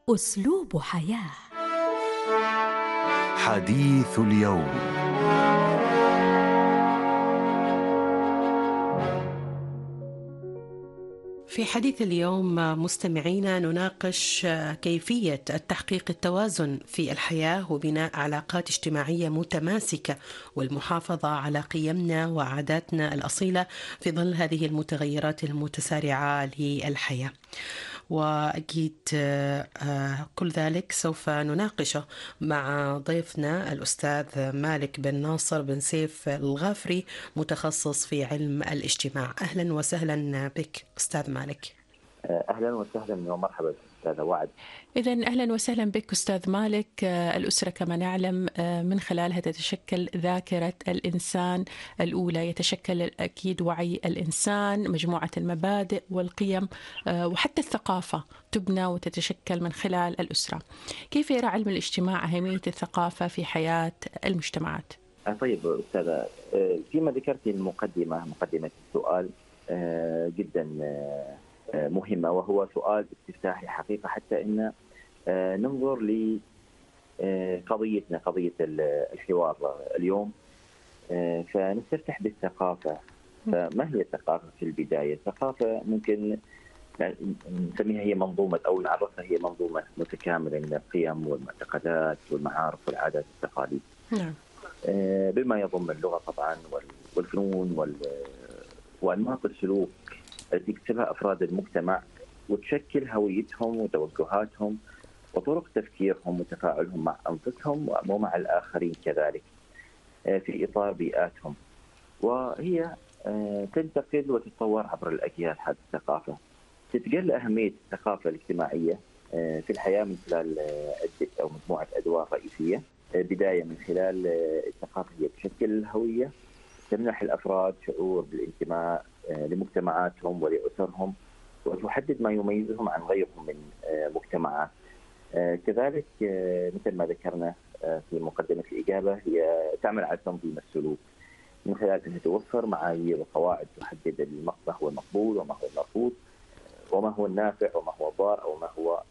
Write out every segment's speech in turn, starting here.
أسلوب حياة. حديث اليوم. في حديث اليوم مستمعينا نناقش كيفية تحقيق التوازن في الحياة وبناء علاقات اجتماعية متماسكة والمحافظة على قيمنا وعاداتنا الأصيلة في ظل هذه المتغيرات المتسارعة للحياة. وأكيد كل ذلك سوف نناقشه مع ضيفنا الأستاذ مالك بن ناصر بن سيف الغافري، متخصص في علم الاجتماع. أهلا وسهلا بك أستاذ مالك. أهلا وسهلا ومرحبا أستاذة وعد. إذن أهلا وسهلا بك أستاذ مالك. الأسرة كما نعلم من خلالها تتشكل ذاكرة الإنسان الأولى، يتشكل أكيد وعي الإنسان، مجموعة المبادئ والقيم وحتى الثقافة تبنى وتتشكل من خلال الأسرة. كيف يرى علم الاجتماع أهمية الثقافة في حياة المجتمعات؟ طيب أستاذة، فيما ذكرت مقدمة السؤال جدا مهمة، وهو سؤال استفتاحي حقيقة، حتى إن ننظر لقضيتنا قضية الحوار اليوم، فنستفتح بالثقافة. فما هي الثقافة في البداية؟ الثقافة ممكن نسميها هي منظومة، أو نعرفها هي منظومة متكاملة من القيم والمعتقدات والمعارف والعادات والتقاليد. نعم. بما يضم اللغة طبعا والفنون وأنماط السلوك التي يكتسبها أفراد المجتمع وتشكل هويتهم وتوجهاتهم وطرق تفكيرهم وتفاعلهم مع أنفسهم ومع الآخرين كذلك في إطار بيئاتهم. وهي تنتقل وتتطور عبر الأجيال. هذه الثقافة تتجلى أهمية الثقافة الاجتماعية في الحياة من خلال أو مجموعة أدوار رئيسية. بداية من خلال الثقافة هي تشكل الهوية، تمنح الأفراد شعور بالانتماء لمجتمعاتهم ولأسرهم، وتحدد ما يميزهم عن غيرهم من مجتمعات. كذلك مثل ما ذكرنا في مقدمة الإجابة، هي تعمل على تنظيم السلوك من خلال أنها توفر معايير وقواعد تحدد ما هو المقبول وما هو المرفوض، وما هو النافع وما هو الضار، أو ما هو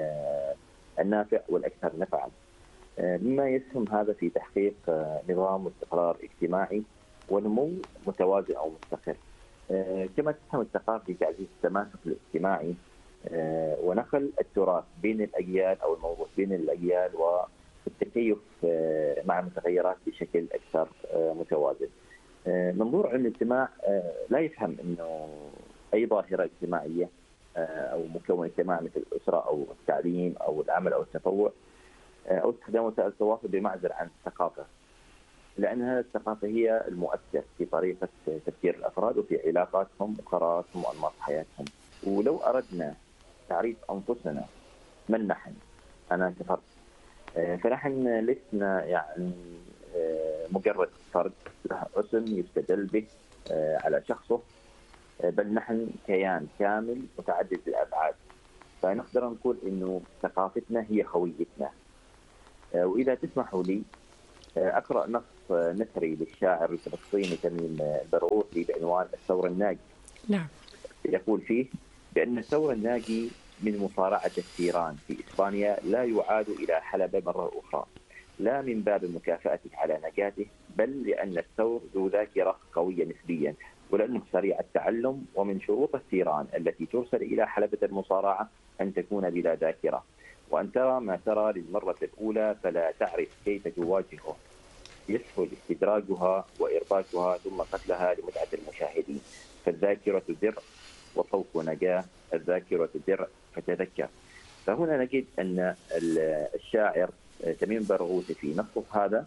النافع والأكثر نفعا، مما يسهم هذا في تحقيق نظام واستقرار اجتماعي ونمو متوازن أو مستقر. كما تسهم الثقافة في تعزيز التماسك الاجتماعي ونقل التراث بين الأجيال أو الموروث بين الأجيال، والتكيف مع المتغيرات بشكل أكثر متوازن. منظور علم الاجتماع لا يفهم أنه أي ظاهرة اجتماعية أو مكون اجتماعي مثل الأسرة أو التعليم أو العمل أو التطوع أو استخدام وسائل التواصل بمعزل عن الثقافة، لأنها الثقافة هي المؤثر في طريقة تفكير الأفراد وفي علاقاتهم وقراراتهم وأنماط حياتهم. ولو أردنا تعريف أنفسنا من نحن، أنا كفرد، فنحن لسنا يعني مجرد فرد له اسم يستدل به على شخصه، بل نحن كيان كامل متعدد الأبعاد. فنقدر نقول إنه ثقافتنا هي هويتنا. وإذا تسمحوا لي أقرأ نص نثري للشاعر الفلسطيني تميم البرغوثي بعنوان الثور الناجي. نعم. يقول فيه بأن الثور الناجي من مصارعة الثيران في إسبانيا لا يعاد إلى حلبة مرة أخرى، لا من باب مكافأته على نجاته، بل لأن الثور ذو ذاكرة قوية نسبيا، ولأنه سريع التعلم. ومن شروط الثيران التي ترسل إلى حلبة المصارعة أن تكون بلا ذاكرة، وأن ترى ما ترى للمرة الأولى فلا تعرف كيف تواجهه، يسهل استدراجها وإرباكها ثم قتلها لمتعة المشاهدين. فالذاكرة درع وصوت نجاة، الذاكرة درع فتذكر. فهنا نجد أن الشاعر تميم برغوثي في نصه هذا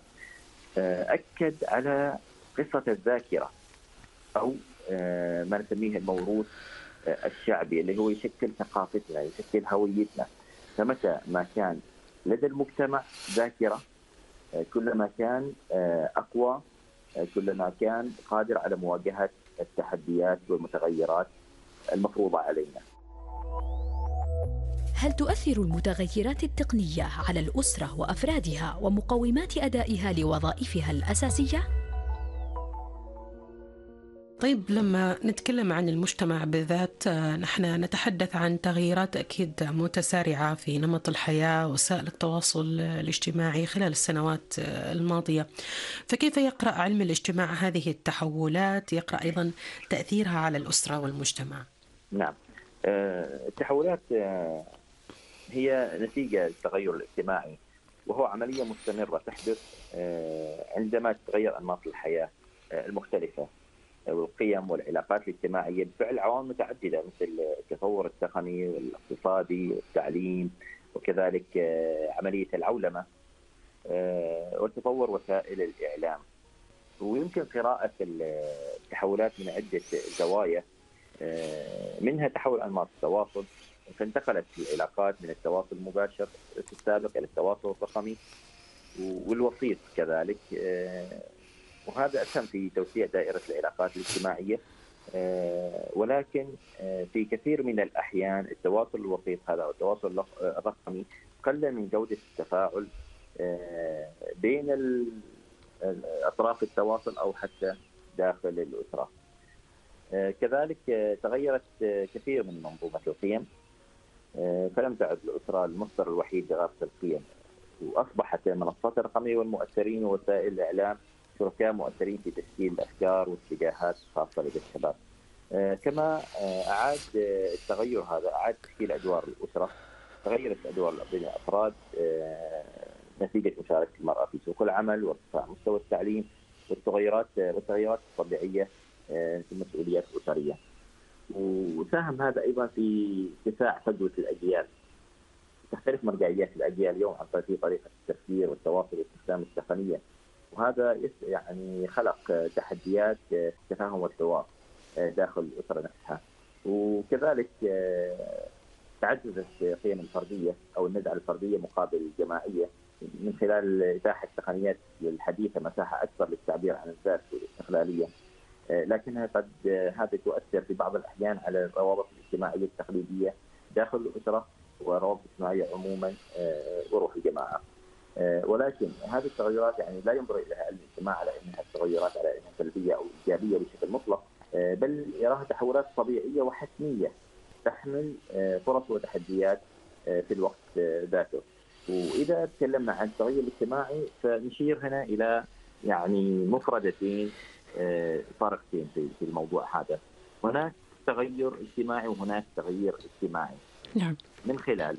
أكد على قصة الذاكرة، أو ما نسميه الموروث الشعبي اللي هو يشكل ثقافتنا، يشكل هويتنا. فمتى ما كان لدى المجتمع ذاكرة، كلما كان أقوى، كلما كان قادر على مواجهة التحديات والمتغيرات المفروضة علينا. هل تؤثر المتغيرات التقنية على الأسرة وأفرادها ومقومات أدائها لوظائفها الأساسية؟ طيب لما نتكلم عن المجتمع بالذات، نحن نتحدث عن تغييرات أكيد متسارعة في نمط الحياة وسائل التواصل الاجتماعي خلال السنوات الماضية. فكيف يقرأ علم الاجتماع هذه التحولات؟ يقرأ أيضا تأثيرها على الأسرة والمجتمع. نعم، التحولات هي نتيجة للتغير الاجتماعي، وهو عملية مستمرة تحدث عندما تتغير أنماط الحياة المختلفة والقيم والعلاقات الاجتماعية بفعل عوامل متعددة، مثل التطور التقني والاقتصادي والتعليم، وكذلك عملية العولمة وتطور وسائل الإعلام. ويمكن قراءة التحولات من عدة زوايا، منها تحول أنماط التواصل، فانتقلت العلاقات من التواصل المباشر في السابق إلى التواصل الرقمي والوسيط كذلك، وهذا أسهم في توسيع دائرة العلاقات الاجتماعية. ولكن في كثير من الأحيان التواصل الوسيط هذا أو التواصل الرقمي قل من جودة التفاعل بين أطراف التواصل أو حتى داخل الأسرة. كذلك تغيرت كثير من منظومة القيم، فلم تعد الأسرة المصدر الوحيد لغرس القيم، وأصبحت المنصات الرقمية والمؤثرين ووسائل الإعلام شركاء مؤثرين في تشكيل الأفكار والاتجاهات الخاصة لدى الشباب. كما أعاد التغير هذا، أعاد تشكيل أدوار الأسرة، تغيرت أدوار بين الأفراد نتيجة مشاركة المرأة في سوق العمل وارتفاع مستوى التعليم والتغيرات الطبيعية في المسؤوليات الأسرية. وساهم هذا أيضا في اتساع فجوة الأجيال. تختلف مرجعيات الأجيال اليوم عن طريقة التفكير والتواصل واستخدام التقنية، وهذا يعني خلق تحديات التفاهم والحوار داخل الأسرة نفسها. وكذلك تعززت قيم الفردية أو النزعة الفردية مقابل الجماعية من خلال إتاحة التقنيات الحديثة مساحة أكبر للتعبير عن الذات والاستقلالية، لكنها قد هذا تؤثر في بعض الأحيان على الروابط الاجتماعية التقليدية داخل الأسرة والروابط الاجتماعية عموما وروح الجماعة. ولكن هذه التغيرات يعني لا ينظر إليها علم الاجتماع على أنها تغيرات على أنها سلبية أو إيجابية بشكل مطلق، بل يراها تحولات طبيعية وحتمية تحمل فرص وتحديات في الوقت ذاته. وإذا تكلمنا عن التغير الاجتماعي فنشير هنا إلى يعني مفردتين فارقتين في الموضوع هذا. هناك تغير اجتماعي وهناك تغيير اجتماعي. نعم. من خلال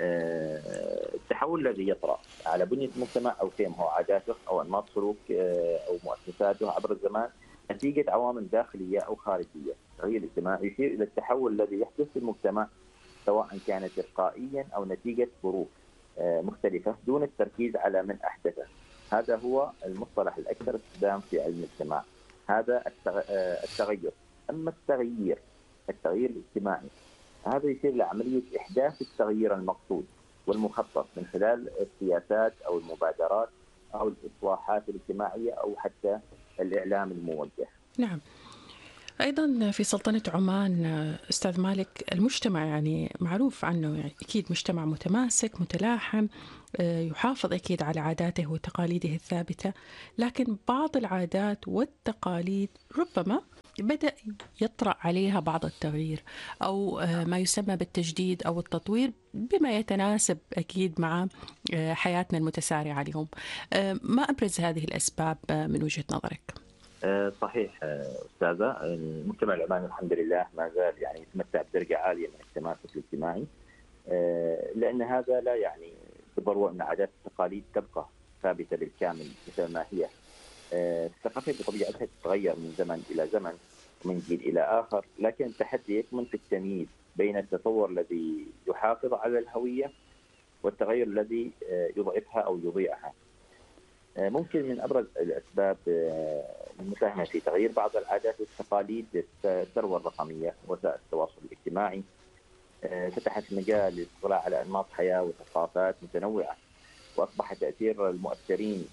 التحول الذي يطرأ على بنية المجتمع أو قيمه وعاداته أو أنماط سلوك أو مؤسساته عبر الزمان نتيجة عوامل داخلية أو خارجية. التغيير الاجتماعي يشير إلى التحول الذي يحدث في المجتمع سواء كان تلقائيا أو نتيجة ظروف مختلفة دون التركيز على من أحدثه. هذا هو المصطلح الأكثر استخدام في علم الاجتماع، هذا التغير. أما التغيير الاجتماعي هذا يشير لعملية إحداث التغيير المقصود والمخطط من خلال السياسات أو المبادرات أو الإصلاحات الاجتماعية أو حتى الإعلام الموجه. نعم. أيضا في سلطنة عمان أستاذ مالك، المجتمع يعني معروف عنه يعني أكيد مجتمع متماسك متلاحم، يحافظ أكيد على عاداته وتقاليده الثابتة، لكن بعض العادات والتقاليد ربما بدأ يطرأ عليها بعض التغيير أو ما يسمى بالتجديد أو التطوير بما يتناسب أكيد مع حياتنا المتسارعة اليوم. ما أبرز هذه الأسباب من وجهة نظرك؟ صحيح أستاذة، المجتمع العماني الحمد لله ما زال يعني يتمتع بدرجة عالية من التماسك الاجتماعي، لأن هذا لا يعني بالضرورة أن عادات التقاليد تبقى ثابتة بالكامل مثل ما هي. الثقافة بطبيعتها تتغير من زمن إلى زمن ومن جيل إلى آخر، لكن التحدي يكمن في التمييز بين التطور الذي يحافظ على الهوية والتغير الذي يضعفها أو يضيعها. ممكن من أبرز الأسباب المساهمة في تغيير بعض العادات والتقاليد الثروة الرقمية وسائل التواصل الاجتماعي، فتحت مجال للاطلاع على أنماط حياة وثقافات متنوعة، وأصبح تأثير المؤثرين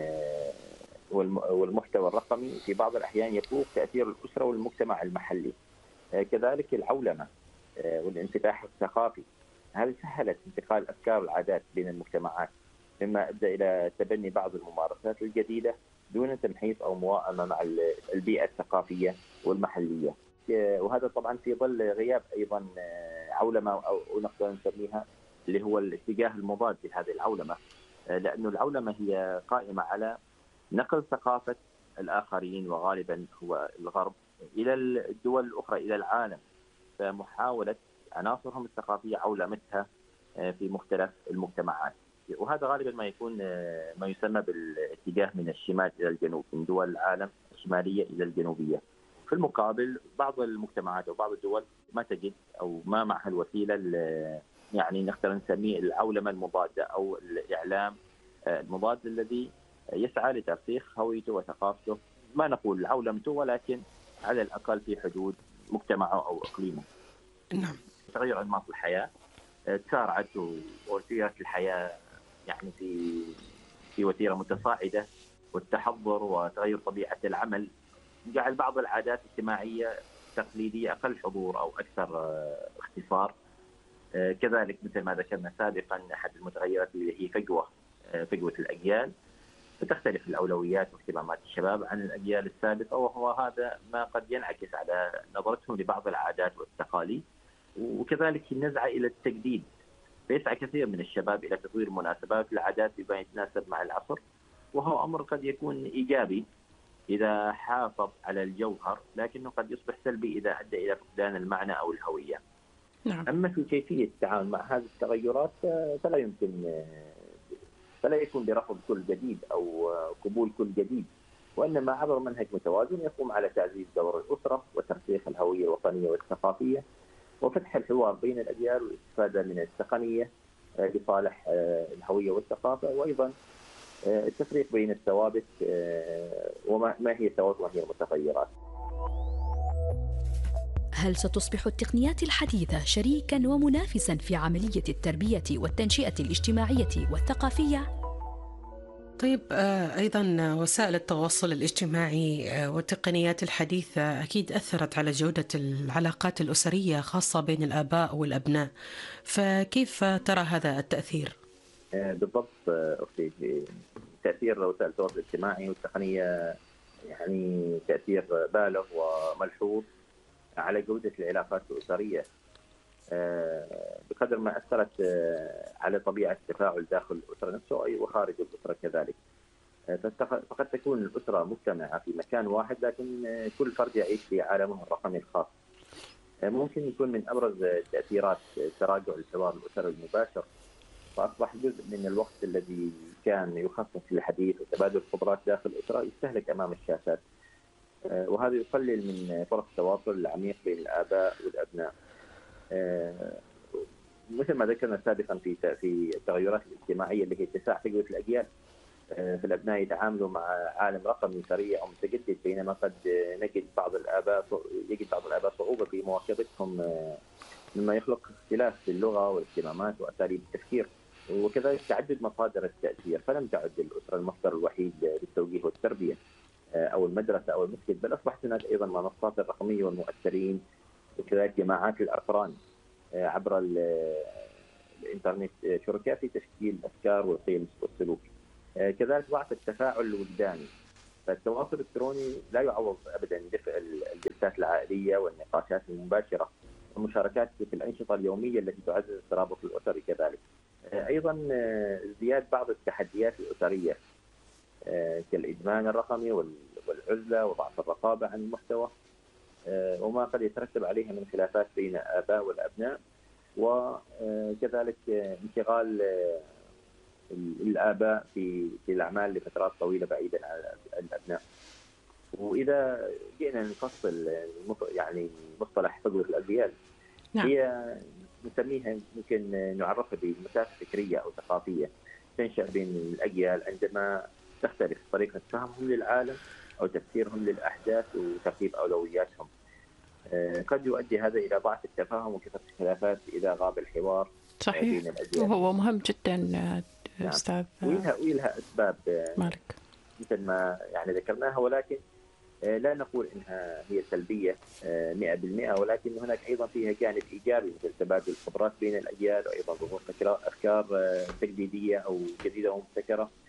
والمحتوى الرقمي في بعض الأحيان يفوق تأثير الأسرة والمجتمع المحلي. كذلك العولمة والانفتاح الثقافي، هذه سهلت انتقال الأفكار والعادات بين المجتمعات، مما أدى إلى تبني بعض الممارسات الجديدة دون تمحيص أو موائمة مع البيئة الثقافية والمحلية. وهذا طبعا في ظل غياب أيضا عولمة أو نقدر نسميها اللي هو الاتجاه المضاد لهذه العولمة، لأنه العولمة هي قائمة على نقل ثقافة الآخرين وغالبا هو الغرب إلى الدول الأخرى، إلى العالم، فمحاولة عناصرهم الثقافية عولمتها في مختلف المجتمعات. وهذا غالبا ما يكون ما يسمى بالاتجاه من الشمال إلى الجنوب، من دول العالم الشمالية إلى الجنوبية. في المقابل بعض المجتمعات أو بعض الدول ما تجد أو ما معها الوسيلة يعني نقدر نسميه العولمة المضادة أو الإعلام المضاد الذي يسعى لترسيخ هويته وثقافته، ما نقول عولمته ولكن على الأقل في حدود مجتمعه أو إقليمه. نعم. تغير أنماط الحياة تسارعت وسيرة الحياة يعني في وتيرة متصاعدة، والتحضر وتغير طبيعة العمل جعل بعض العادات الاجتماعية التقليدية أقل حضور أو أكثر اختصار. كذلك مثل ما ذكرنا سابقا أحد المتغيرات اللي هي فجوة الأجيال، فتختلف الأولويات واهتمامات الشباب عن الأجيال السابقة، وهو هذا ما قد ينعكس على نظرتهم لبعض العادات والتقاليد. وكذلك النزعة إلى التجديد، فيسعى كثير من الشباب إلى تطوير المناسبات والعادات بما يتناسب مع العصر، وهو أمر قد يكون إيجابي إذا حافظ على الجوهر، لكنه قد يصبح سلبي إذا أدى إلى فقدان المعنى أو الهوية. نعم. أما في كيفية التعامل مع هذه التغيرات فلا يكون برفض كل جديد أو قبول كل جديد، وإنما عبر منهج متوازن يقوم على تعزيز دور الأسرة وترسيخ الهوية الوطنية والثقافية، وفتح الحوار بين الأجيال والاستفادة من التقنية لصالح الهوية والثقافة، وأيضا التفريق بين الثوابت وما هي الثوابت وما هي المتغيرات. هل ستصبح التقنيات الحديثة شريكاً ومنافساً في عملية التربية والتنشئة الاجتماعية والثقافية؟ طيب، أيضا وسائل التواصل الاجتماعي والتقنيات الحديثة أكيد أثرت على جودة العلاقات الأسرية خاصة بين الآباء والأبناء، فكيف ترى هذا التأثير؟ بالضبط أختي، تأثير وسائل التواصل الاجتماعي والتقنية يعني تأثير بالغ وملحوظ على جودة العلاقات الأسرية، بقدر ما أثرت على طبيعة التفاعل داخل الأسرة نفسه وخارج الأسرة كذلك. فقد تكون الأسرة مجتمعة في مكان واحد، لكن كل فرد يعيش في عالمه الرقمي الخاص. ممكن يكون من أبرز التأثيرات تراجع الحوار الأسري المباشر، فأصبح جزء من الوقت الذي كان يخصص للحديث وتبادل الخبرات داخل الأسرة يستهلك أمام الشاشات، وهذا يقلل من فرص التواصل العميق بين الآباء والأبناء. مثل ما ذكرنا سابقا في التغيرات الاجتماعية اللي هي اتساع فجوة الأجيال، فالأبناء يتعاملوا مع عالم رقمي سريع أو متجدد، بينما قد يجد بعض الآباء صعوبة في مواكبتهم، مما يخلق اختلاف في اللغة والاهتمامات وأساليب التفكير، وكذلك تعدد مصادر التأثير. فلم تعد الأسرة المصدر الوحيد للتوجيه والتربية أو المدرسة أو المسجد، بل أصبحت هناك أيضا منصات الرقمية والمؤثرين، وكذلك جماعات الأقران عبر الإنترنت شركاء في تشكيل الأفكار والقيم والسلوك. كذلك ضعف التفاعل الوجداني، فالتواصل الإلكتروني لا يعوض أبدا دفء الجلسات العائلية والنقاشات المباشرة والمشاركات في الأنشطة اليومية التي تعزز الترابط الأسري. كذلك أيضا ازدياد بعض التحديات الأسرية كالإدمان الرقمي والعزلة وضعف الرقابة عن المحتوى، وما قد يترتب عليها من خلافات بين الآباء والأبناء، وكذلك انشغال الآباء في الأعمال لفترات طويلة بعيدا عن الأبناء. وإذا جئنا نفصل يعني مصطلح فجوة الأجيال، نعم. هي نسميها يمكن نعرفها بمسافة فكرية أو ثقافية تنشأ بين الأجيال عندما تختلف طريقة فهمهم للعالم أو تفسيرهم للأحداث وترتيب أولوياتهم. قد يؤدي هذا إلى ضعف التفاهم وكثرة الخلافات إذا غاب الحوار صحيح. بين الأجيال. وهو مهم جدا أستاذ وإلها أسباب مالك مثل ما يعني ذكرناها، ولكن لا نقول إنها هي سلبية 100%، ولكن هناك أيضا فيها جانب إيجابي مثل تبادل الخبرات بين الأجيال، وأيضا ظهور أفكار تجديدية أو جديدة ومبتكرة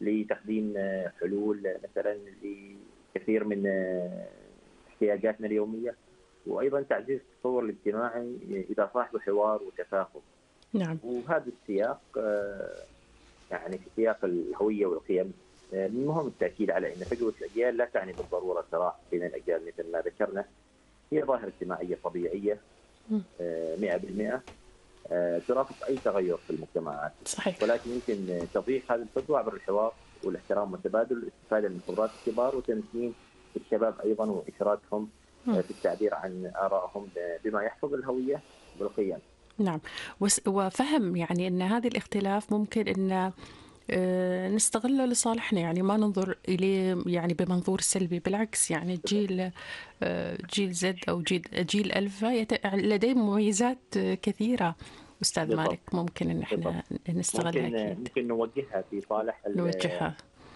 لتقديم حلول مثلا لكثير من احتياجاتنا اليومية، وأيضا تعزيز التصور الاجتماعي إذا صاحب حوار وتفاهم. نعم. وهذا السياق يعني في سياق الهوية والقيم من المهم التأكيد على أن فجوة الأجيال لا تعني بالضرورة صراع بين الأجيال مثل ما ذكرنا، هي ظاهرة اجتماعية طبيعية 100% ترافق أي تغير في المجتمعات. صحيح. ولكن يمكن تضييق هذه الفجوة عبر الحوار والاحترام والتبادل، الاستفادة من خبرات الكبار وتمكين الشباب أيضا وإشراكهم في التعبير عن آرائهم بما يحفظ الهوية والقيم. نعم. وفهم يعني أن هذا الاختلاف ممكن أن نستغله لصالحنا، يعني ما ننظر إليه يعني بمنظور سلبي، بالعكس يعني جيل زد أو جيل ألفا لديه مميزات كثيرة أستاذ بالضبط. مالك، ممكن أن احنا نستغلها. ممكن نوجهها في صالح نوجهها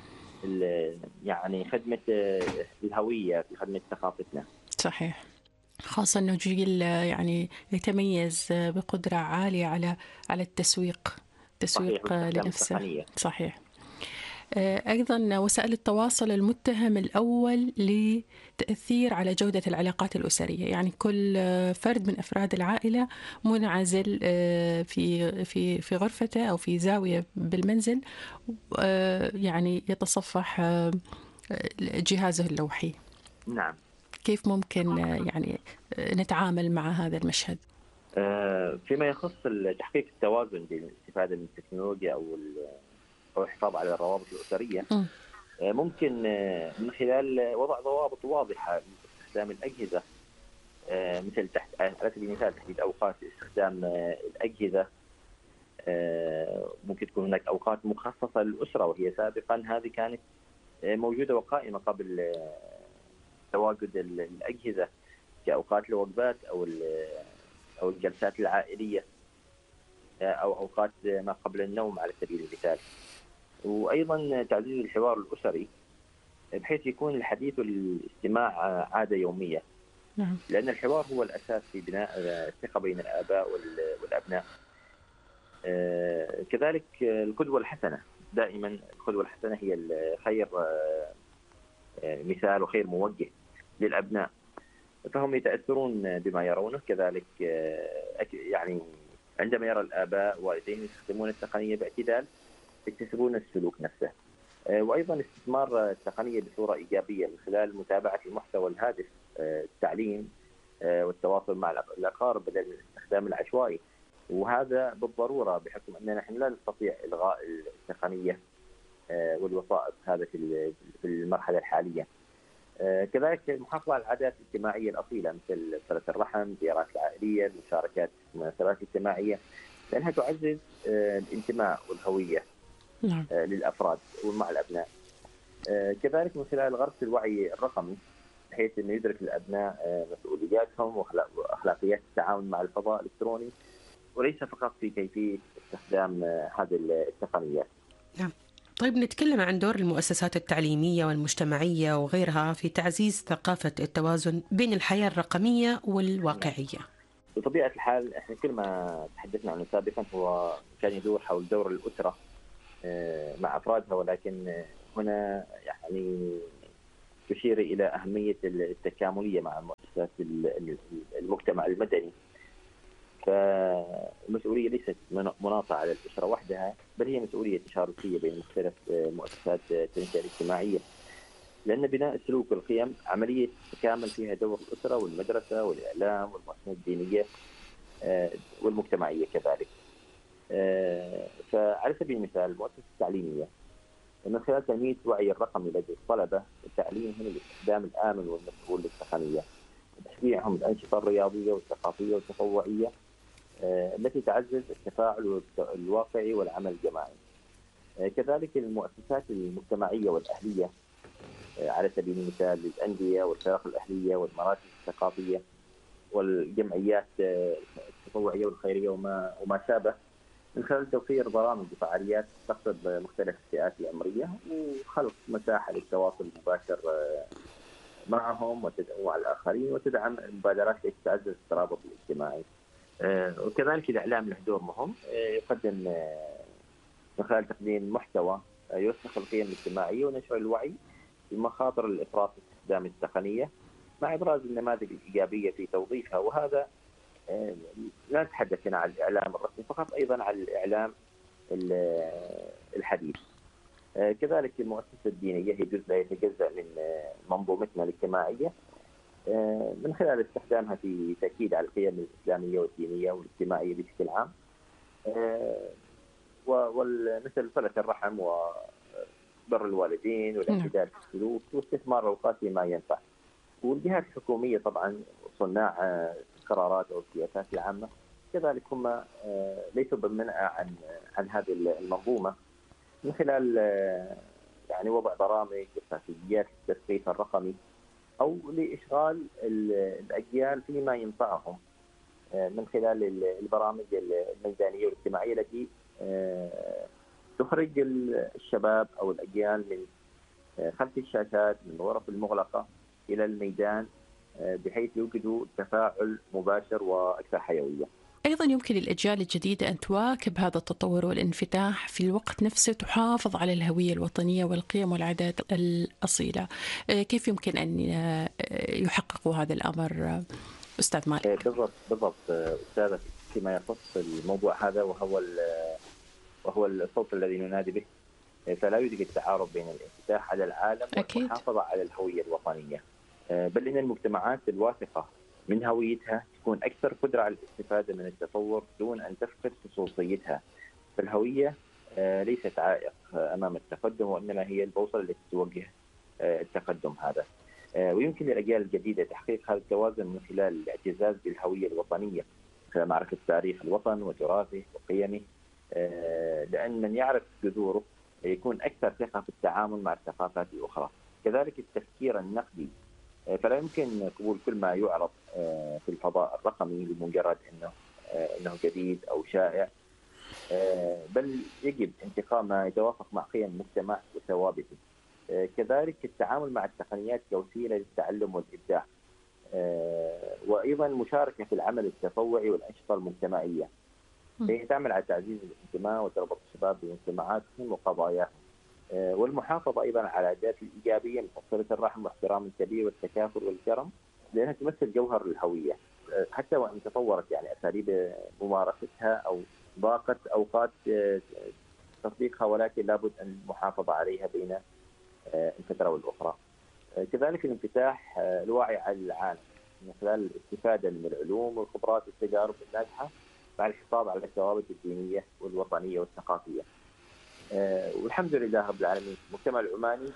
يعني خدمة الهوية، في خدمة ثقافتنا. صحيح، خاصة أنه جيل يعني يتميز بقدرة عالية على التسويق لنفسه. صحيح. أيضا وسائل التواصل المتهم الأول لتأثير على جودة العلاقات الأسرية، يعني كل فرد من أفراد العائلة منعزل في غرفته أو في زاوية بالمنزل، يعني يتصفح جهازه اللوحي. نعم. كيف ممكن يعني نتعامل مع هذا المشهد؟ فيما يخص تحقيق التوازن بين الاستفادة من التكنولوجيا أو الحفاظ على الروابط الأسرية، ممكن من خلال وضع ضوابط واضحة لاستخدام الأجهزة، مثل على سبيل المثال تحديد أوقات استخدام الأجهزة. ممكن تكون هناك أوقات مخصصة للأسرة، وهي سابقا هذه كانت موجودة وقائمة قبل تواجد الأجهزة، كأوقات الوجبات أو الجلسات العائلية، أو أوقات ما قبل النوم على سبيل المثال. وأيضا تعزيز الحوار الأسري بحيث يكون الحديث والاستماع عادة يومية. نعم. لأن الحوار هو الأساس في بناء الثقة بين الآباء والأبناء. كذلك القدوة الحسنة، دائما القدوة الحسنة هي الخير مثال وخير موجه للأبناء، فهم يتأثرون بما يرونه. كذلك يعني عندما يرى الآباء والديهم يستخدمون التقنية باعتدال يكتسبون السلوك نفسه. وأيضا استثمار التقنية بصورة إيجابية من خلال متابعة المحتوى الهادف، التعليم والتواصل مع الأقارب بدل من الاستخدام العشوائي. وهذا بالضرورة بحكم أننا نحن لا نستطيع إلغاء التقنية والوسائط هذا في المرحلة الحالية. كذلك المحافظة على العادات الاجتماعية الأصيلة مثل صلة الرحم، الزيارات العائلية، المشاركات في المناسبات الاجتماعية، لأنها تعزز الانتماء والهوية للأفراد ومع الأبناء. كذلك من خلال غرس الوعي الرقمي بحيث أن يدرك الأبناء مسؤولياتهم وأخلاقيات التعامل مع الفضاء الإلكتروني، وليس فقط في كيفية استخدام هذه التقنيات. نعم. طيب نتكلم عن دور المؤسسات التعليمية والمجتمعية وغيرها في تعزيز ثقافة التوازن بين الحياة الرقمية والواقعية. بطبيعة الحال احنا كل ما تحدثنا عنه سابقا هو كان يدور حول دور الأسرة مع أفرادها، ولكن هنا يعني تشير إلى أهمية التكاملية مع مؤسسات المجتمع المدني. فالمسؤولية ليست مناطة على الأسرة وحدها، بل هي مسؤولية تشاركية بين مختلف مؤسسات التنشئة الاجتماعية، لأن بناء السلوك والقيم عملية تكامل فيها دور الأسرة والمدرسة والإعلام والمؤسسات الدينية والمجتمعية كذلك. فعلى سبيل المثال المؤسسة التعليمية من خلال تنمية وعي الرقمي لدى الطلبة وتعليمهم الاستخدام الآمن والمسؤول للتقنية، وتشجيعهم الأنشطة الرياضية والثقافية والتطوعية التي تعزز التفاعل الواقعي والعمل الجماعي. كذلك المؤسسات المجتمعية والأهلية على سبيل المثال الأندية والفرق الأهلية والمراكز الثقافية والجمعيات التطوعية والخيرية وما شابه، من خلال توفير برامج وفعاليات تقصد مختلف الفئات العمرية وخلق مساحة للتواصل المباشر معهم ومع الآخرين، وتدعم المبادرات التي تعزز الترابط الاجتماعي. وكذلك الإعلام له دور مهم، يقدم من خلال تقديم محتوى يرسخ القيم الاجتماعية ونشر الوعي بمخاطر الإفراط في استخدام التقنية، مع إبراز النماذج الإيجابية في توظيفها. وهذا لا نتحدث هنا عن الإعلام الرسمي فقط، أيضا عن الإعلام الحديث. كذلك المؤسسة الدينية هي جزء لا يتجزأ من منظومتنا الاجتماعية، من خلال استخدامها في تأكيد على القيم الإسلامية والدينية والاجتماعية بشكل عام، ومثل صلة الرحم وبر الوالدين والاعتدال في السلوك واستثمار الأوقات فيما ينفع. والجهات الحكومية طبعا صناع القرارات أو السياسات العامة كذلك هم ليسوا بمنأى عن هذه المنظومة، من خلال يعني وضع برامج واستراتيجيات للتثقيف الرقمي أو لإشغال الأجيال فيما ينفعهم من خلال البرامج الميدانية والاجتماعية التي تخرج الشباب أو الأجيال من خلف الشاشات من الغرف المغلقة إلى الميدان، بحيث يوجدوا تفاعل مباشر وأكثر حيوية. أيضا يمكن للأجيال الجديدة أن تواكب هذا التطور والانفتاح في الوقت نفسه، تحافظ على الهوية الوطنية والقيم والعادات الأصيلة. كيف يمكن أن يحققوا هذا الأمر أستاذ مالك؟ بالضبط أستاذة، فيما يخص الموضوع هذا وهو الصوت الذي ننادي به، فلا يوجد التعارض بين الانفتاح على العالم والمحافظة على الهوية الوطنية، بل إن المجتمعات الواثقة من هويتها تكون أكثر قدرة على الاستفادة من التطور دون أن تفقد خصوصيتها. فالهوية ليست عائق أمام التقدم، وإنما هي البوصلة التي توجه التقدم هذا. ويمكن للأجيال الجديدة تحقيق هذا التوازن من خلال الاعتزاز بالهوية الوطنية، معرفة تاريخ الوطن وتراثه وقيمه، لأن من يعرف جذوره يكون أكثر ثقة في التعامل مع الثقافات الأخرى. كذلك التفكير النقدي، فلا يمكن قبول كل ما يعرض في الفضاء الرقمي لمجرد انه جديد او شائع، بل يجب انتقاء ما يتوافق مع قيم المجتمع وثوابته. كذلك التعامل مع التقنيات كوسيله للتعلم والابداع، وايضا المشاركه في العمل التطوعي والانشطه المجتمعيه، هي تعمل على تعزيز الانتماء وتربط الشباب بمجتمعاتهم وقضاياهم، والمحافظة أيضا على العادات الإيجابية مثل صلة الرحم واحترام الكبير والتكافل والكرم، لأنها تمثل جوهر الهوية، حتى وإن تطورت يعني أساليب ممارستها أو ضاقت أوقات تطبيقها، ولكن لابد أن المحافظة عليها بين الفترة والأخرى. كذلك الانفتاح الواعي على العالم من خلال الاستفادة من العلوم والخبرات والتجارب الناجحة، مع الحفاظ على الثوابت الدينية والوطنية والثقافية. والحمد لله رب العالمين المجتمع العماني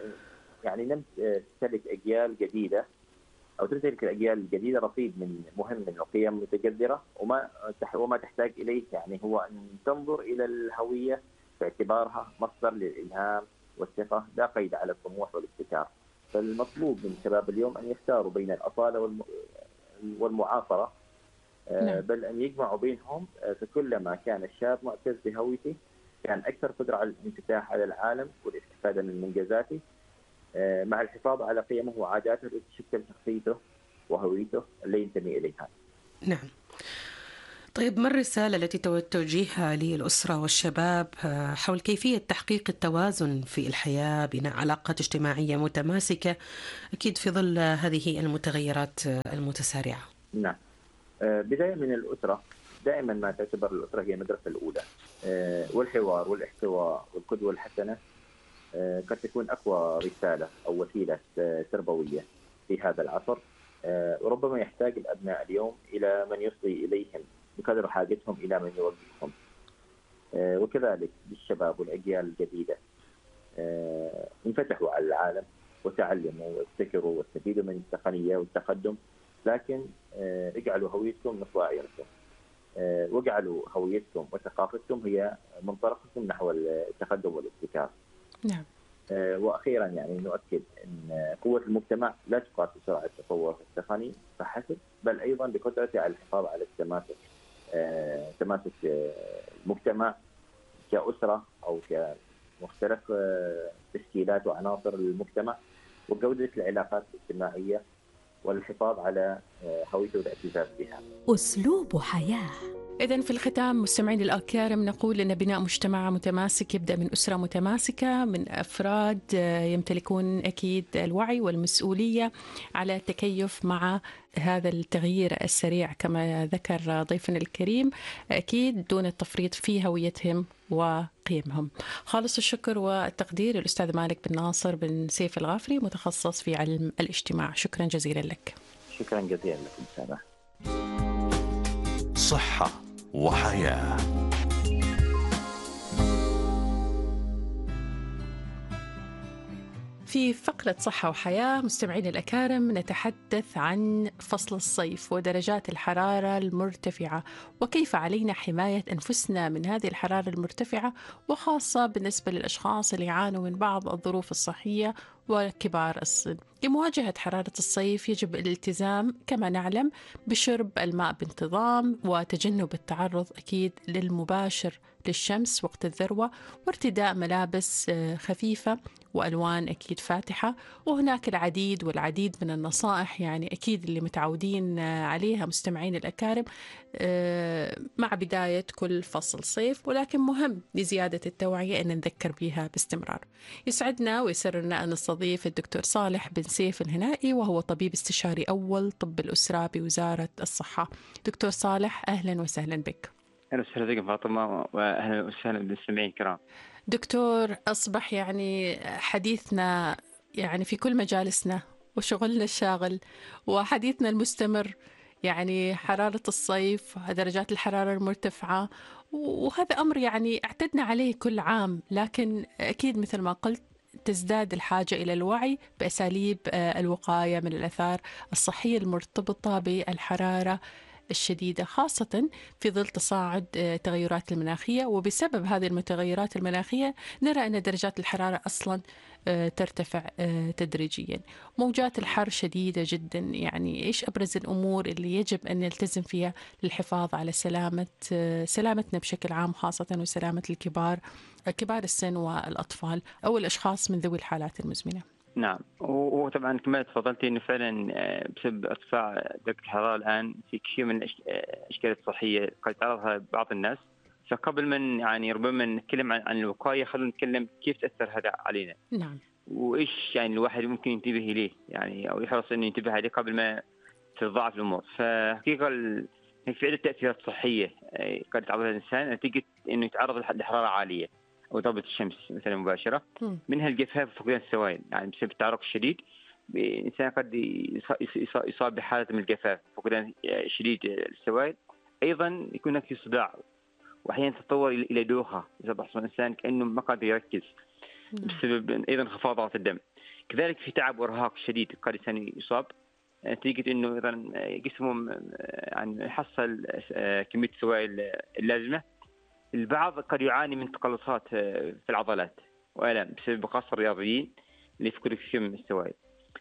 تمتلك أجيال جديدة، أو تمتلك الأجيال الجديدة رصيد مهم من القيم المتجذرة، وما تحتاج إليه يعني هو أن تنظر إلى الهوية باعتبارها مصدر للإلهام والثقة، لا قيد على الطموح والابتكار. فالمطلوب من الشباب اليوم أن يختاروا بين الأصالة والمعاصرة، بل أن يجمعوا بينهم، فكلما كان الشاب معتز بهويته كان أكثر قدرة على الانفتاح على العالم والاستفادة من منجزاته، مع الحفاظ على قيمه وعاداته التي تشكل شخصيته وهويته اللي ينتمي إليها. نعم. طيب، ما الرسالة التي توجهها للأسرة والشباب حول كيفية تحقيق التوازن في الحياة، بناء علاقات اجتماعية متماسكة أكيد في ظل هذه المتغيرات المتسارعة؟ نعم. بداية من الأسرة، دائما ما تعتبر الأسرة هي المدرسة الأولى، والحوار والاحتواء والقدوة الحسنة قد تكون أقوى رسالة أو وسيلة تربوية في هذا العصر. وربما يحتاج الأبناء اليوم إلى من يصغي إليهم بقدر حاجتهم إلى من يوجههم. وكذلك بالشباب والأجيال الجديدة، انفتحوا على العالم وتعلموا وابتكروا واستفيدوا من التقنية والتقدم، لكن اجعلوا هويتكم نصب أعينكم، واجعلوا هويتكم وثقافتكم هي منطلقكم نحو التقدم والابتكار. نعم. وأخيرا يعني نؤكد أن قوة المجتمع لا تقاس بسرعة التطور التقني فحسب، بل أيضا بقدرته على الحفاظ على تماسك المجتمع كأسرة أو كمختلف تشكيلات وعناصر المجتمع، وجودة العلاقات الاجتماعية، والحفاظ على هويته والاعتزاز بها. أسلوب حياة. إذن في الختام مستمعين الأكارم نقول أن بناء مجتمع متماسك يبدأ من أسرة متماسكة، من أفراد يمتلكون أكيد الوعي والمسؤولية على التكيف مع هذا التغيير السريع كما ذكر ضيفنا الكريم، أكيد دون التفريط في هويتهم وقيمهم. خالص الشكر والتقدير الأستاذ مالك بن ناصر بن سيف الغافري، متخصص في علم الاجتماع. شكرا جزيلا لك. شكرا جزيلا لكم سامح. صحة وحياة. في فقرة صحة وحياة مستمعين الأكارم نتحدث عن فصل الصيف ودرجات الحرارة المرتفعة، وكيف علينا حماية أنفسنا من هذه الحرارة المرتفعة، وخاصة بالنسبة للأشخاص اللي يعانوا من بعض الظروف الصحية وكبار السن. لمواجهة حرارة الصيف يجب الالتزام كما نعلم بشرب الماء بانتظام، وتجنب التعرض أكيد للمباشر للشمس وقت الذروة، وارتداء ملابس خفيفة وألوان أكيد فاتحة. وهناك العديد والعديد من النصائح يعني أكيد اللي متعودين عليها مستمعين الأكارم مع بداية كل فصل صيف، ولكن مهم لزيادة التوعية أن نذكر بها باستمرار. يسعدنا ويسرنا أن نستضيف الدكتور صالح بن سيف الهنائي، وهو طبيب استشاري أول طب الأسرة بوزارة الصحة. دكتور صالح أهلا وسهلا بك. أهلا وسهلا بك فاطمة، وأهلا وسهلا بالمستمعين الكرام. دكتور، أصبح يعني حديثنا يعني في كل مجالسنا وشغلنا الشاغل وحديثنا المستمر يعني حرارة الصيف، درجات الحرارة المرتفعة، وهذا أمر يعني اعتدنا عليه كل عام، لكن أكيد مثل ما قلت تزداد الحاجة إلى الوعي بأساليب الوقاية من الآثار الصحية المرتبطة بالحرارة الشديدة، خاصة في ظل تصاعد التغيرات المناخية. وبسبب هذه المتغيرات المناخية نرى أن درجات الحرارة أصلا ترتفع تدريجيا. موجات الحر شديدة جدا، يعني إيش أبرز الأمور اللي يجب أن نلتزم فيها للحفاظ على سلامتنا بشكل عام، خاصة وسلامة كبار السن والأطفال أو الأشخاص من ذوي الحالات المزمنة؟ نعم، وطبعا كما تفضلتي انه فعلا بسبب ارتفاع درجة الحرارة الان في كثير من الاشكال الصحية قد يتعرضها بعض الناس. فقبل من يعني ربما نتكلم عن الوقاية، خلونا نتكلم كيف تأثر هذا علينا. نعم. وايش يعني الواحد ممكن ينتبه اليه يعني او يحرص انه ينتبه عليه قبل ما تتضاعف الامور. فحقيقة في عدة تأثيرات صحية قد يتعرض الانسان نتيجة انه يتعرض لحرارة عالية أو ضربة الشمس مثلا مباشرة، منها الجفاف وفقدان السوائل. يعني بسبب التعرق الشديد الإنسان قد يصاب بحالة من الجفاف، فقدان شديد السوائل. أيضا يكون هناك صداع، وأحيانا تتطور إلى دوخة، يصبح الإنسان كأنه ما قادر يركز بسبب أيضا انخفاض ضغط الدم. كذلك في تعب وإرهاق شديد قد الإنسان يصاب نتيجة أنه أيضا جسمه يعني يحصل كمية السوائل اللازمة. البعض قد يعاني من تقلصات في العضلات وألم بسبب خاصة الرياضيين اللي يفقدوا كثير من السوائل.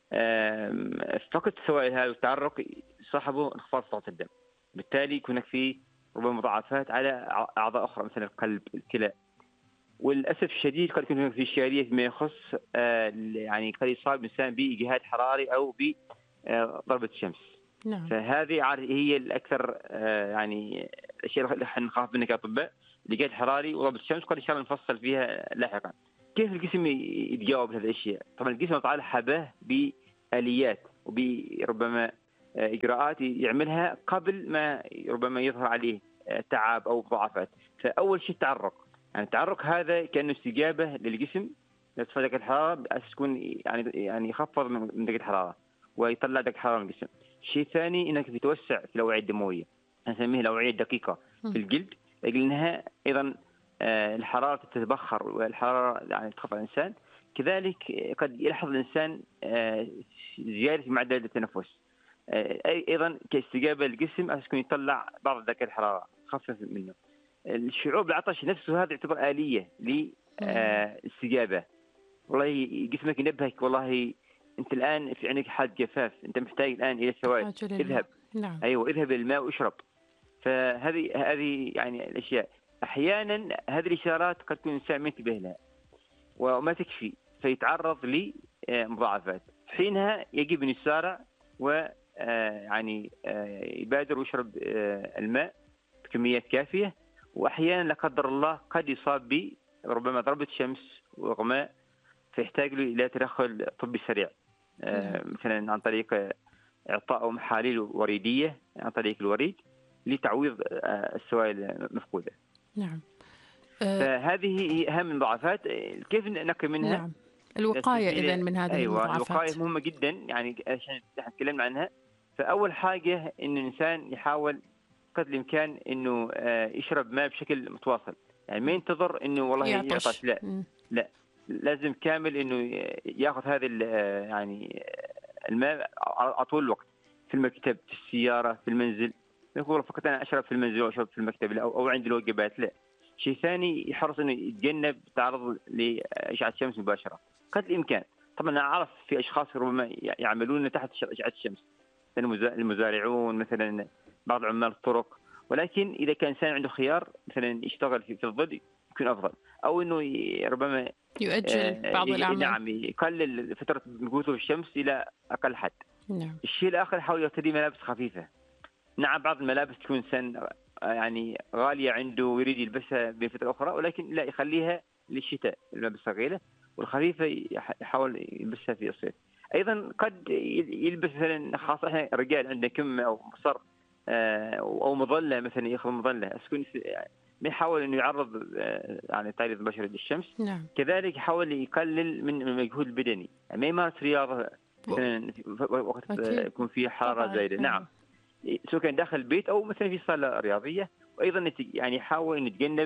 فقد السوائل هذا والتعرق صاحبه انخفاض ضغط الدم، بالتالي يكون في ربما مضاعفات على أعضاء أخرى مثل القلب، الكلى. وللأسف الشديد قد يكون في إشكالية فيما يخص يعني قد يصاب الإنسان بإجهاد حراري أو بضربة الشمس. نعم. فهذه هي الأكثر يعني الأشياء اللي نخاف منها كأطباء، الإجهاد الحراري وضربة الشمس، قد إن شاء الله نفصل فيها لاحقا. كيف الجسم يتجاوب لهذه الأشياء؟ طبعا الجسم تعالى حباه بآليات وبربما إجراءات يعملها قبل ما ربما يظهر عليه تعب أو مضاعفات. فأول شيء التعرق، يعني التعرق هذا كأنه استجابة للجسم لارتفاع درجة الحرارة بأساس تكون يعني يخفض من درجة الحرارة ويطلع درجة الحرارة من الجسم. الشيء الثاني انك بتوسع في الاوعيه الدمويه، نسميها الاوعيه الدقيقه في الجلد، لانها ايضا الحراره تتبخر والحراره يعني تخفض الانسان. كذلك قد يلاحظ الانسان زياده في معدل التنفس، ايضا كاستجابه للجسم عشان يطلع بعض ذاك الحراره خفف منه. الشعور بالعطش نفسه هذا يعتبر آلية للاستجابه. والله جسمك ينبهك والله انت الان في عندك حاله جفاف، انت محتاج الان الى السوائل، اذهب. نعم. ايوه اذهب للماء واشرب. فهذه يعني الاشياء. احيانا هذه الاشارات قد تكون الانسان ما ينتبه لها وما تكفي، فيتعرض لمضاعفات. حينها يجب ان يسارع يعني يبادر ويشرب الماء بكميات كافية. وأحيانا لا قدر الله قد يصاب ربما ضربة شمس وإغماء، فيحتاج له إلى تدخل طبي سريع، مثلا عن طريق إعطاء محاليل وريدية عن طريق الوريد لتعويض السوائل المفقودة. نعم. فهذه أهم المضاعفات. كيف نقي منها؟ نعم. الوقاية إذن من هذه المضاعفات. الوقاية مهمة جدا، يعني عشان تكلمنا عنها. فأول حاجة إن الإنسان يحاول قدر الإمكان إنه يشرب ماء بشكل متواصل، يعني ما ينتظر إنه والله يعطش، لا لازم كامل إنه يأخذ هذا يعني الماء على طول الوقت، في المكتب، في السيارة، في المنزل. يقول فقط أنا أشرب في المنزل أو أشرب في المكتب أو عند الوجبات، لا. شيء ثاني، يحرص إنه يتجنب التعرض لأشعة الشمس مباشرة قدر الإمكان. طبعا أنا أعرف في أشخاص ربما يعملون تحت أشعة الشمس، المزارعون مثلا، بعض عمال الطرق، ولكن إذا كان إنسان عنده خيار مثلا يشتغل في الظل يكون أفضل، أو إنه ربما يؤجل بعض الأعمال. نعم، يقلل فترة مكوثه في الشمس إلى أقل حد. نعم. الشيء الآخر، يحاول يرتدي ملابس خفيفة. نعم، بعض الملابس تكون إنسان يعني غالية عنده ويريد يلبسها بفترة أخرى، ولكن لا، يخليها للشتاء، الملابس الثقيلة، والخفيفة يحاول يلبسها في الصيف. أيضا قد يلبس مثلا، خاصة إحنا الرجال عندنا كمة أو مصر أو مظلة مثلا، يأخذ مظلة أسكن، ما يحاول إنه يعرض يعني التعريض المباشر للشمس. نعم. كذلك يحاول يقلل من المجهود البدني، يعني ما يمارس رياضة مثلا وقت يكون فيه حرارة زايدة. نعم، سواء كان داخل البيت أو مثلا في صالة رياضية. وأيضا يعني يحاول إنه يتجنب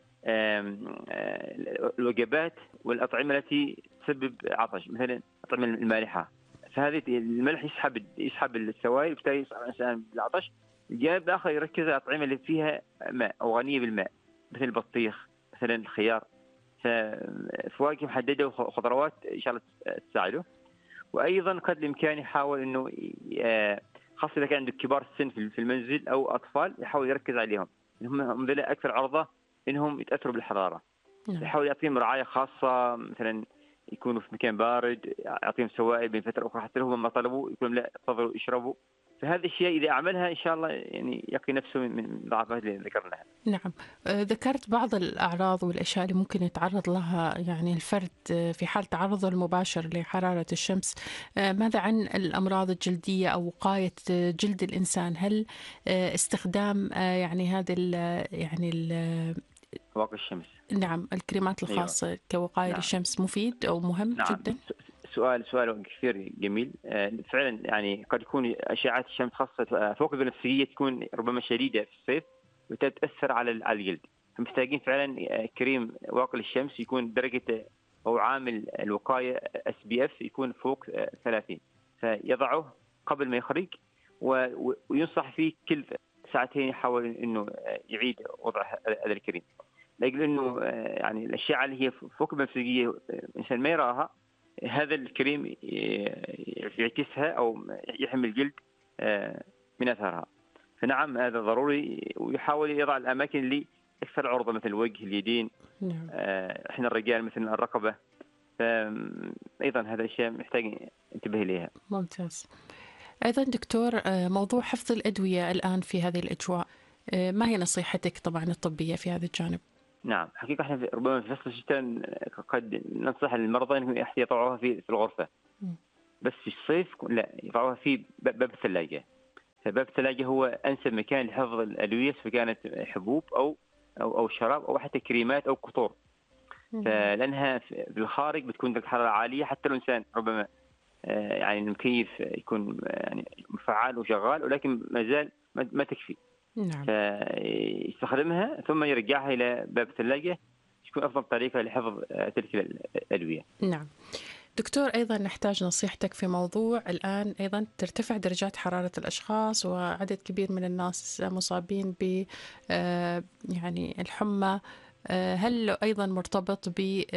الوجبات والأطعمة التي تسبب عطش، مثلا الأطعمة المالحة، فهذه الملح يسحب السوائل، وبالتالي يصاب الإنسان بالعطش. الجانب الآخر يركز على الأطعمة اللي فيها ماء أو غنية بالماء، مثل البطيخ، مثلا الخيار، فواكه محددة وخضروات إن شاء الله تساعده. وأيضا قد الإمكان يحاول إنه خاصة إذا كان عنده كبار السن في المنزل أو أطفال، يحاول يركز عليهم، هم ذلك أكثر عرضة إنهم يتأثروا بالحرارة. يحاول يعطيهم رعاية خاصة، مثلا يكونوا في مكان بارد، يعطيهم سوائل بين فترة أخرى حتى لو ما طلبوا يقولون لا تفضلوا يشربوا. فهذا الشيء إذا عملها إن شاء الله يعني يقي نفسه من الضعفات اللي ذكرناها. نعم. ذكرت بعض الأعراض والأشياء اللي ممكن يتعرض لها يعني الفرد في حال تعرضه المباشر لحرارة الشمس. ماذا عن الأمراض الجلدية أو وقاية جلد الإنسان؟ هل استخدام يعني هذا واقي الشمس، نعم، الكريمات الخاصة أيوة. كوقاية نعم. للشمس مفيد أو مهم نعم. جدا؟ سؤال كثير جميل. فعلا يعني قد يكون أشعة الشمس خاصة فوق البنفسجية تكون ربما شديدة في الصيف وتتأثر على الجلد، فمحتاجين فعلا كريم واقي للشمس يكون درجة أو عامل الوقاية SPF يكون فوق 30، فيضعه قبل ما يخرج، وينصح فيه كل ساعتين يحاول إنه يعيد وضع هذا الكريم، لأجل إنه يعني الأشعة اللي هي فوق البنفسجية الإنسان ما يراها، هذا الكريم يعكسها أو يحمي الجلد من أثرها. فنعم هذا ضروري، ويحاول يضع الأماكن اللي أكثر عرضة مثل الوجه، اليدين، إحنا الرجال مثل الرقبة، فأيضا هذا الشيء محتاج انتبه إليها. ممتاز. أيضا دكتور، موضوع حفظ الأدوية الآن في هذه الأجواء، ما هي نصيحتك طبعا الطبية في هذا الجانب؟ نعم، حقيقة احنا ربما في فصل الشتاء قد ننصح المرضى انهم يضعوها في الغرفة، بس في الصيف لا، يضعوها في باب الثلاجة. فباب الثلاجة هو أنسب مكان لحفظ الأدوية، سواء كانت حبوب أو شراب أو حتى كريمات أو قطور، فلأنها في الخارج بتكون درجة حرارة عالية، حتى الإنسان ربما يعني المكيف يكون يعني مفعال وشغال، ولكن ما زال ما تكفي. نعم. فيستخدمها ثم يرجعها إلى باب الثلاجة، تكون أفضل طريقة لحفظ تلك الأدوية. نعم. دكتور، أيضا نحتاج نصيحتك في موضوع الآن أيضا ترتفع درجات حرارة الأشخاص، وعدد كبير من الناس مصابين ب يعني الحمى. هل أيضا مرتبط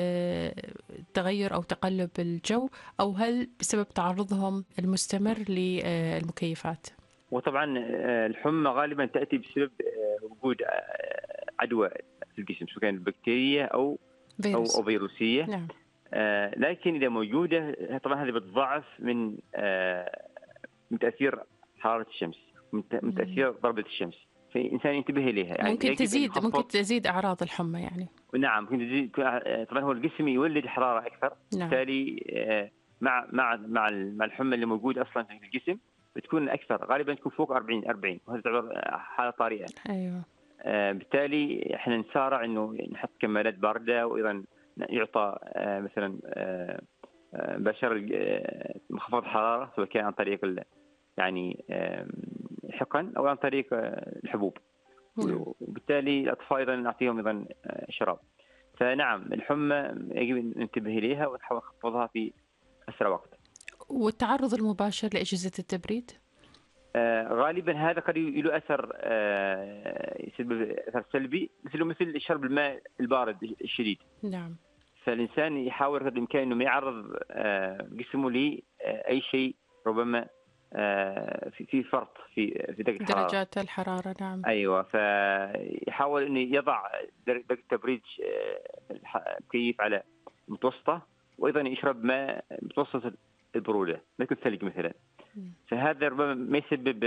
بتغير أو تقلب الجو، أو هل بسبب تعرضهم المستمر للمكيفات؟ وطبعا الحمى غالبا تأتي بسبب وجود عدوى في الجسم، سواء كانت بكتيرية أو فيروسية. نعم. لكن إذا موجودة طبعا هذه بتضاعف من تأثير حرارة الشمس، من تأثير ضربة الشمس، فالإنسان ينتبه إليها. يعني ممكن تزيد أعراض الحمى يعني. نعم ممكن تزيد. طبعا هو الجسم يولد الحرارة أكثر، نعم. بالتالي مع الحمى اللي موجود أصلا في الجسم بتكون أكثر، غالبا تكون فوق 40 وهذا تعتبر حالة طارئة. أيوة. بالتالي احنا نسارع انه نحط كمادات باردة، وايضا يعطى مثلا بشر مخفض حرارة، سواء كان عن طريق يعني حقن او عن طريق الحبوب. وبالتالي الاطفال ايضا نعطيهم ايضا شراب. فنعم الحمى يجب ننتبه اليها ونحاول نخفضها في اسرع وقت. والتعرض المباشر لاجهزة التبريد غالبا هذا قد له اثر يسبب اثر سلبي، مثل شرب الماء البارد الشديد. نعم. فالانسان يحاول قدر الامكان انه ما يعرض جسمه لاي شيء ربما في فرط في درجات الحراره. نعم. ايوه، فيحاول انه يضع درجه تبريد المكيف على متوسطه، وايضا يشرب ماء متوسط البروده، ما يكون ثلج مثلا. فهذا ربما ما يسبب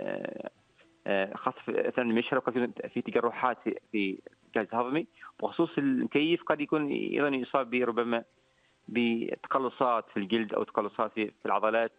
خاصة أثناء المشرب قد يكون في تجرحات في الجهاز الهضمي، وخصوص المكيف قد يكون أيضا يصاب ربما بتقلصات في الجلد أو تقلصات في العضلات،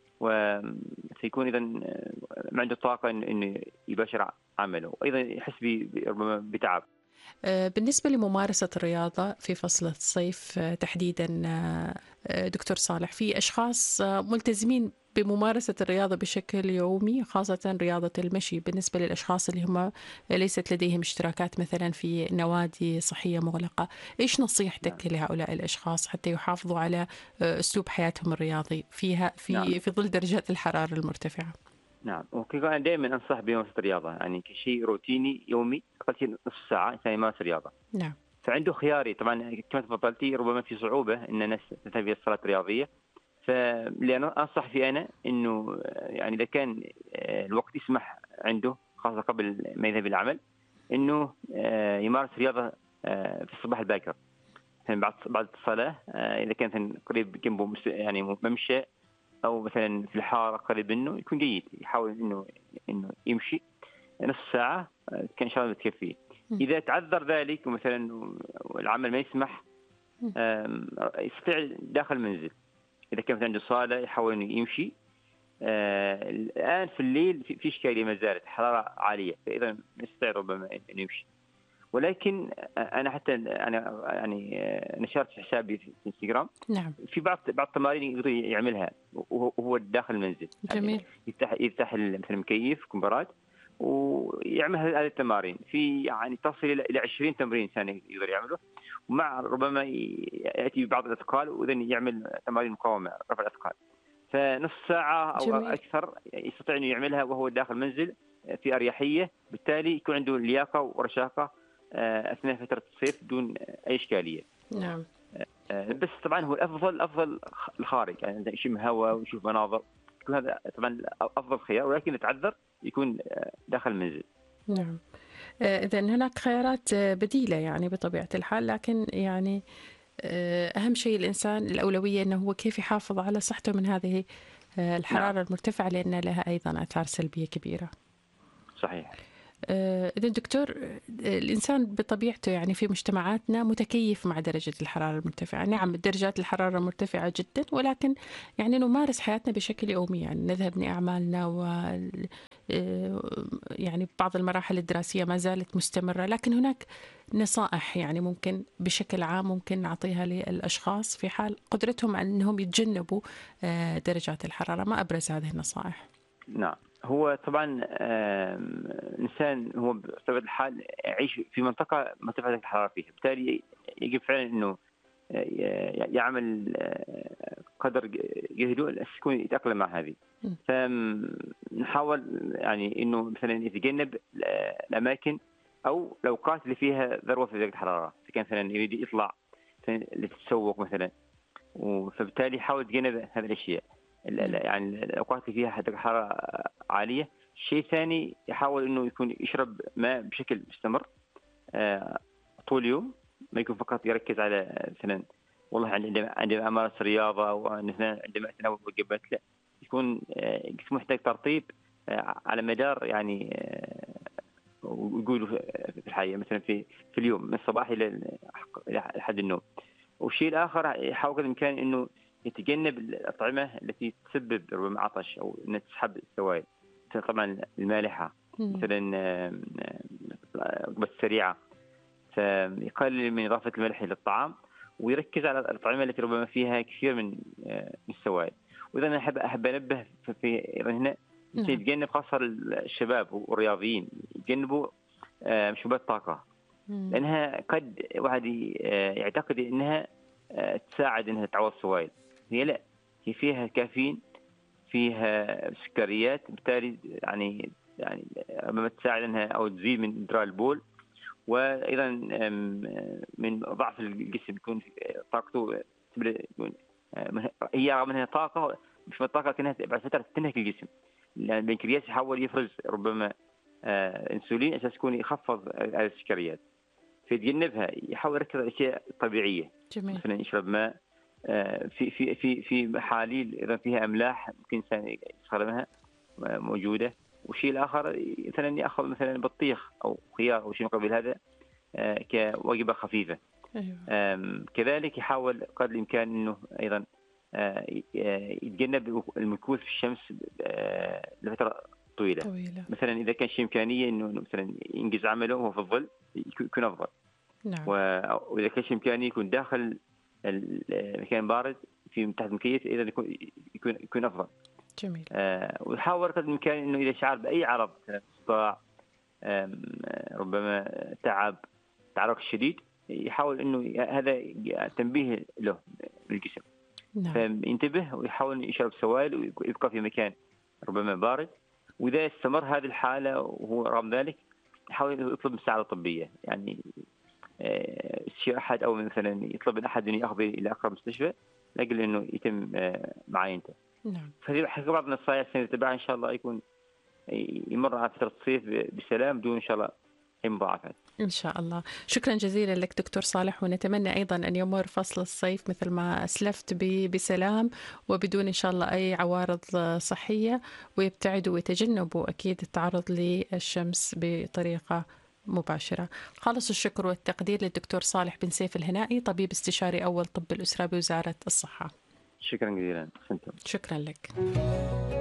وسيكون إذا ما عنده طاقة إنه يباشر عمله، وأيضا يحس ربما بتعب. بالنسبة لممارسة الرياضة في فصل الصيف تحديدا دكتور صالح، في أشخاص ملتزمين بممارسة الرياضة بشكل يومي، خاصة رياضة المشي، بالنسبة للأشخاص اللي هم ليست لديهم اشتراكات مثلا في نوادي صحية مغلقة. إيش نصيحتك لهؤلاء الأشخاص حتى يحافظوا على أسلوب حياتهم الرياضي في ظل درجات الحرارة المرتفعة؟ نعم، أنا دائما أنصح بممارسة الرياضة، يعني كشيء روتيني يومي، أقل شيء نصف ساعة إنسان يمارس رياضة. نعم. فعنده خياري، طبعا كما تفضلتي ربما في صعوبة إن الناس تذهب إلى الصالات الرياضية، فلأن أنصح في أنا إنه يعني إذا كان الوقت يسمح عنده، خاصة قبل ما يذهب العمل، إنه يمارس رياضة في الصباح الباكر، يعني بعد الصلاة، إذا كان قريب جنبه يعني ممشى أو مثلا في الحارة قريب منه يكون جيد، يحاول إنه يمشي نصف ساعة، كان إن شاء الله بتكفيه. إذا تعذر ذلك ومثلا العمل ما يسمح، يستطيع داخل المنزل، إذا كان عنده صالة يحاول إنه يمشي. الآن في الليل في إشكالية ما زالت حرارة عالية، فإذا يستطيع ربما إنه يمشي. ولكن أنا حتى أنا يعني نشرت في حسابي في انستغرام. نعم. في بعض التمارين يقدر يعملها وهو داخل المنزل. جميل. يعني يفتح مثلا مكيف كمبرات ويعمل هذه التمارين، في يعني تصل إلى 20 تمرين إنسان يقدر يعمله، ومع ربما يأتي ببعض الأثقال وإذا يعمل تمارين مقاومة رفع الأثقال. فنص ساعة أو جميل. أكثر يستطيع أن يعملها وهو داخل المنزل في أريحية، بالتالي يكون عنده لياقة ورشاقة أثناء فترة الصيف دون أي إشكالية. نعم. بس طبعا هو الأفضل الخارج، يعني يشم هواء ويشوف مناظر، يكون هذا طبعا أفضل خيار، ولكن يتعذر يكون داخل المنزل. نعم. إذن هناك خيارات بديلة يعني بطبيعة الحال، لكن يعني أهم شيء الإنسان الأولوية أنه هو كيف يحافظ على صحته من هذه الحرارة. نعم. المرتفعة، لأن لها أيضا آثار سلبية كبيرة. صحيح. إذن دكتور، الإنسان بطبيعته يعني في مجتمعاتنا متكيف مع درجة الحرارة المرتفعة. نعم درجات الحرارة مرتفعة جدا، ولكن يعني نمارس حياتنا بشكل يومي، يعني نذهب لأعمالنا، و يعني بعض المراحل الدراسية ما زالت مستمرة، لكن هناك نصائح يعني ممكن بشكل عام ممكن نعطيها للأشخاص في حال قدرتهم أنهم يتجنبوا درجات الحرارة. ما أبرز هذه النصائح؟ نعم، هو طبعا الإنسان هو بطبيعة الحال يعيش في منطقة مرتفعة الحرارة فيها، بالتالي يجب فعلا أنه يعمل قدر جهده يكون يتأقلم مع هذه. فنحاول يعني أنه مثلا يتجنب الأماكن أو الأوقات اللي فيها ذروة في درجة الحرارة، إذا كان مثلا يريد يطلع للتسوق مثلا، فبالتالي يحاول يتجنب هذه الأشياء، يعني الأوقات اللي فيها درجة حرارة عالية. شيء ثاني يحاول إنه يكون يشرب ماء بشكل مستمر طول اليوم، ما يكون فقط يركز على مثلا والله عندما أمارس رياضة وعندما أتناول وجبات، لا، يكون جسمه يحتاج ترطيب على مدار يعني ويقولوا في الحقيقة مثلا في اليوم من الصباح إلى حد النوم. والشيء الآخر يحاول قدر الإمكان إنه يتجنب الأطعمة التي تسبب ربما عطش أو إنها تسحب السوائل، مثل طبعا المالحة، مثلا الوجبات السريعة، فيقلل من إضافة الملح إلى الطعام ويركز على الأطعمة التي ربما فيها كثير من السوائل. وإذا أنا أحب أنبه في هنا يتجنب خاصة الشباب والرياضيين يتجنبوا مشروبات طاقة، لأنها قد واحد يعتقد أنها تساعد أنها تعوض السوائل. هي لا، هي فيها كافيين، فيها سكريات، بالتالي يعني ربما تساعد أنها أو تزيد من إدرار البول، وأيضا من ضعف الجسم يكون طاقته هي رغم أنها طاقة مش طاقة لكنها بعد فترة تنهك الجسم، لأن البنكرياس يحاول يفرز ربما انسولين اساس يكون يخفض السكريات، فيتجنبها، يحاول يركز على الاشياء الطبيعيه. جميل. مثلا يشرب ماء في محاليل اذا فيها املاح ممكن الانسان يستخدمها موجوده. والشيء الاخر مثلا ياخذ مثلا بطيخ او خيار او شيء مقابل هذا كوجبه خفيفه. أيوة. كذلك يحاول قدر الامكان انه ايضا يتجنب المكوث في الشمس لفتره طويلة. مثلا إذا كان شيء إمكانية إنه مثلا ينجز عمله وهو في الظل يكون أفضل. نعم. وإذا كان شيء إمكانية يكون داخل المكان بارد في تحت المكيف إذا يكون أفضل. جميل. ويحاول قدر الإمكان إنه إذا شعر بأي عرض صداع ربما تعرق شديد يحاول إنه هذا تنبيه له بالجسم. نعم. فينتبه ويحاول يشرب سوائل ويبقى في مكان ربما بارد. وإذا استمر هذه الحالة وهو رغم ذلك يحاول يطلب مساعدة طبية، يعني استشير أحد أو مثلا يطلب من أحد أن يأخذ إلى أقرب مستشفى لأجل أنه يتم معاينته. نعم. فهذه بعض النصائح سنتبعها إن شاء الله يكون يمر على فترة الصيف بسلام دون إن شاء الله أي مضاعفات. إن شاء الله. شكرا جزيلا لك دكتور صالح، ونتمنى أيضا أن يمر فصل الصيف مثل ما أسلفت بسلام وبدون إن شاء الله أي عوارض صحية، ويبتعدوا ويتجنبوا أكيد التعرض للشمس بطريقة مباشرة. خالص الشكر والتقدير للدكتور صالح بن سيف الهنائي، طبيب استشاري أول طب الأسرة بوزارة الصحة. شكرا جزيلا. شكرا لك.